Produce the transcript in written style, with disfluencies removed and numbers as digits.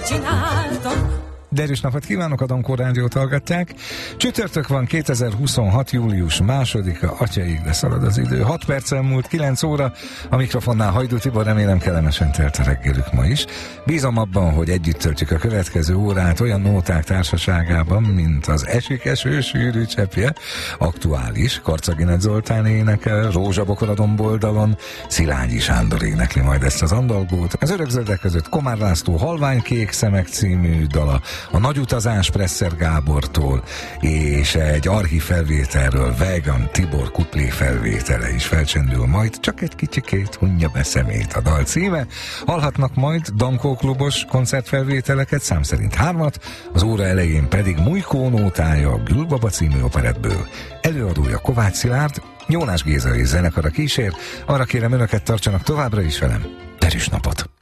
csináltam. Derűs napot kívánok, a Dankó Rádiót hallgatják. Csütörtök van, 2026. július 2-a, atyaig, de szalad az idő. 6 perccel múlt 9 óra, a mikrofonnál Hajdú Tibor, remélem kellemesen telt a reggelük ma is. Bízom abban, hogy együtt töltjük a következő órát olyan nóták társaságában, mint az Esik eső sűrű cseppje, aktuális, Karcaginet Zoltán énekel, Rózsabokor a domboldalon, Szilágyi Sándor énekli majd ezt az andalgót. Az örökzöldek között Komár László Halványkék szemek című dala, a Nagy utazás Presser Gábortól, és egy archív felvételről Vegan Tibor kuplé felvétele is felcsendül majd, csak egy kicsikét hunja be szemét a dal címe. Hallhatnak majd Dankó klubos koncertfelvételeket, szám szerint 3-at, az óra elején pedig Mújkó nótája a Gülbaba című operettből. Előadója Kovács Szilárd, Jónás Géza és zenekara kísér. Arra kérem önöket, tartsanak továbbra is velem. Derűs napot!